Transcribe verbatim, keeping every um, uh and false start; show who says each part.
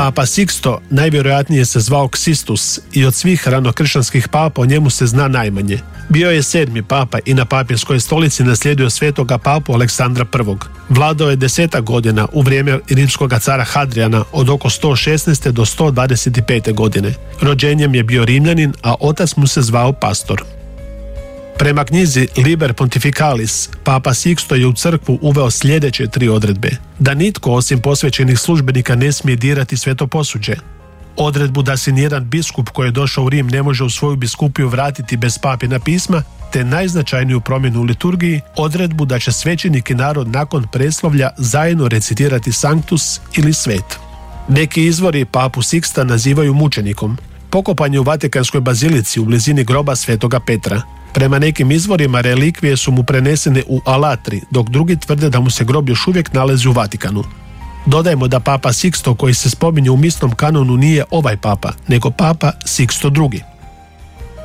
Speaker 1: Papa Siksto najvjerojatnije se zvao Ksistus i od svih ranokršćanskih papa o njemu se zna najmanje. Bio je sedmi papa i na papirskoj stolici naslijedio svetoga papu Aleksandra prvog. Vladao je desetak godina u vrijeme rimskog cara Hadrijana od oko sto šesnaeste do sto dvadeset pete godine. Rođenjem je bio Rimljanin, a otac mu se zvao Pastor. Prema knjizi Liber Pontificalis, Papa Siksto je u crkvu uveo sljedeće tri odredbe. Da nitko osim posvećenih službenika ne smije dirati sveto posuđe. Odredbu da se nijedan biskup koji je došao u Rim ne može u svoju biskupiju vratiti bez papina pisma, te najznačajniju promjenu u liturgiji, odredbu da će svećenik i narod nakon preslovlja zajedno recitirati Sanctus ili Svet. Neki izvori papu Siksta nazivaju mučenikom. Pokopan je u Vatikanskoj bazilici u blizini groba svetoga Petra. Prema nekim izvorima relikvije su mu prenesene u Alatri, dok drugi tvrde da mu se grob još uvijek nalazi u Vatikanu. Dodajmo da papa Siksto koji se spominje u misnom kanonu nije ovaj papa, nego papa Siksto drugi.